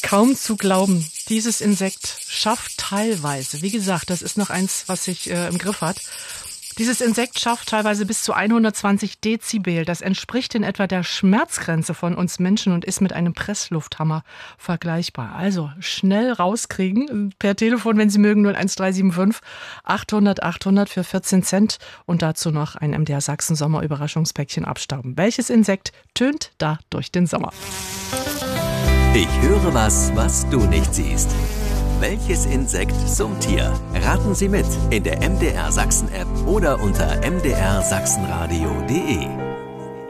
Kaum zu glauben, dieses Insekt schafft teilweise, wie gesagt, das ist noch eins, was sich im Griff hat, dieses Insekt schafft teilweise bis zu 120 Dezibel. Das entspricht in etwa der Schmerzgrenze von uns Menschen und ist mit einem Presslufthammer vergleichbar. Also schnell rauskriegen, per Telefon, wenn Sie mögen, 01375 800 800 für 14 Cent und dazu noch ein MDR Sachsen Sommer-Überraschungspäckchen abstauben. Welches Insekt tönt da durch den Sommer? Ich höre was du nicht siehst. Welches Insekt summt hier? Raten Sie mit in der MDR Sachsen App oder unter mdrsachsenradio.de.